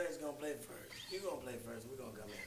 Saints gonna play first. You gonna play first. We're gonna come in.